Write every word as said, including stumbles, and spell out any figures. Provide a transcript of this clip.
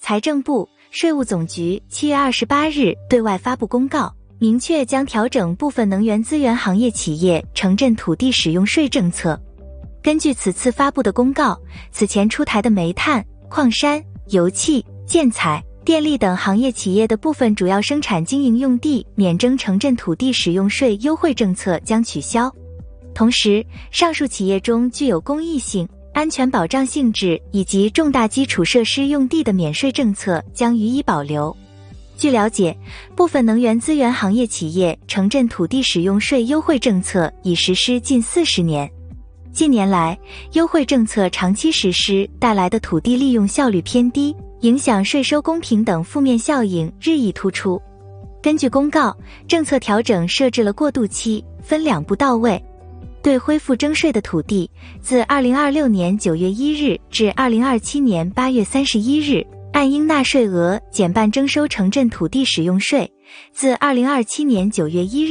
财政部、税务总局七月二十八日对外发布公告，明确将调整部分能源资源行业企业城镇土地使用税政策。根据此次发布的公告，此前出台的煤炭、矿山、油气、建材、电力等行业企业的部分主要生产经营用地免征城镇土地使用税优惠政策将取消。同时，上述企业中具有公益性、安全保障性质以及重大基础设施用地的免税政策将予以保留。据了解，部分能源资源行业企业城镇土地使用税优惠政策已实施近四十年。近年来，优惠政策长期实施带来的土地利用效率偏低，影响税收公平等负面效应日益突出。根据公告，政策调整设置了过渡期，分两步到位。对恢复征税的土地，自二零二六年九月一日至二零二七年八月三十一日，按应纳税额减半征收城镇土地使用税；自二零二七年九月一日